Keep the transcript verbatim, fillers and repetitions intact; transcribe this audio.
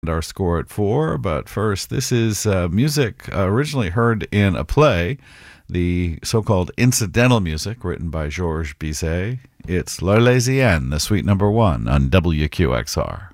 Our score at four, but first, this is uh, music uh, originally heard in a play, the so-called incidental music written by Georges Bizet. It's L'Arlésienne, the suite number one on W Q X R.